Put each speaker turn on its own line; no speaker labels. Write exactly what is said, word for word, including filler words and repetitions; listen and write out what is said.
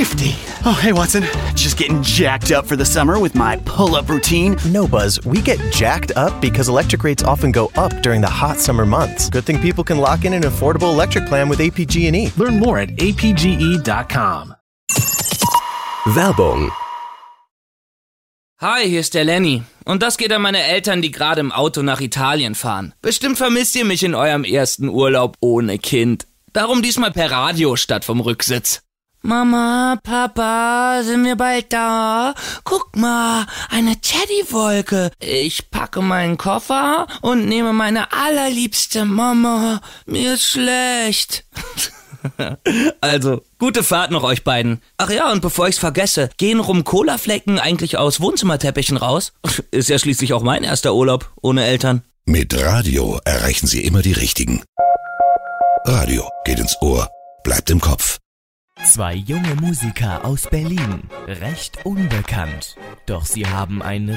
fifty. Oh, hey, Watson. Just getting jacked up for the summer with my pull-up routine.
No, Buzz, we get jacked up because electric rates often go up during the hot summer months. Good thing people can lock in an affordable electric plan with A P G and E.
Learn more at A P G E dot com.
Werbung.
Hi, hier ist der Lenny. Und das geht an meine Eltern, die gerade im Auto nach Italien fahren. Bestimmt vermisst ihr mich in eurem ersten Urlaub ohne Kind. Darum diesmal per Radio statt vom Rücksitz. Mama, Papa, sind wir bald da? Guck mal, eine Teddywolke. Ich packe meinen Koffer und nehme meine allerliebste Mama. Mir ist schlecht. Also, gute Fahrt noch euch beiden. Ach ja, und bevor ich's vergesse, gehen Rum-Cola-Flecken eigentlich aus Wohnzimmerteppichen raus? Ist ja schließlich auch mein erster Urlaub ohne Eltern.
Mit Radio erreichen Sie immer die Richtigen. Radio geht ins Ohr, bleibt im Kopf.
Zwei junge Musiker aus Berlin, recht unbekannt, doch sie haben ein